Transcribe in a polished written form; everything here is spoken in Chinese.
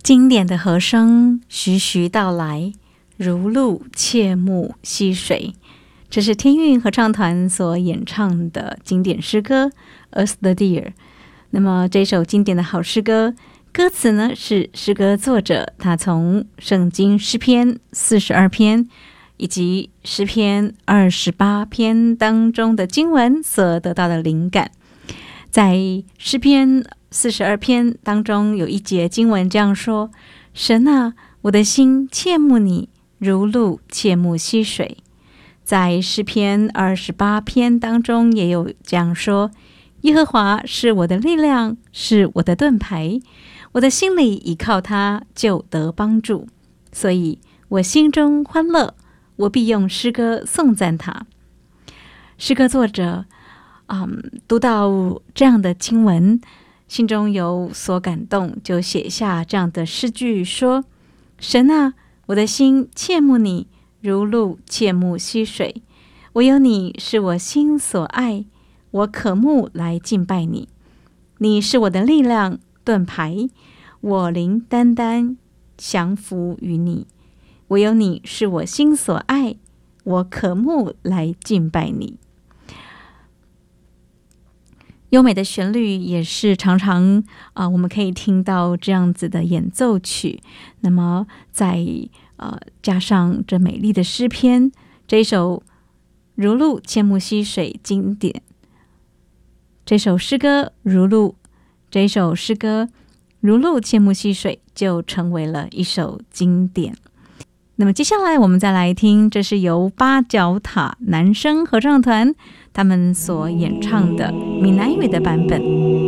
经典的和声徐徐道来，如露切木溪水。这是天韵合唱团所演唱的经典诗歌 As the Deer。 那么这首经典的好诗歌，歌词呢是诗歌作者他从圣经诗篇42篇以及诗篇28篇当中的经文所得到的灵感。在诗篇42篇当中有一节经文这样说：神啊，我的心切慕你，如露切慕溪水。在诗篇28篇当中也有这样说：耶和华是我的力量，是我的盾牌，我的心里倚靠他，就得帮助，所以我心中欢乐，我必用诗歌颂赞他。诗歌作者读到这样的经文，心中有所感动，就写下这样的诗句说：神啊，我的心切慕你，如露切慕溪水。唯有你是我心所爱，我渴慕来敬拜你。你是我的力量盾牌，我灵单单降服于你。唯有你是我心所爱，我渴慕来敬拜你。优美的旋律也是常常我们可以听到这样子的演奏曲。那么再加上这美丽的诗篇，这首如露切慕溪水经典，这首诗歌如露切慕溪水就成为了一首经典。那么接下来我们再来听，这是由八角塔男声合唱团他们所演唱的闽南语的版本。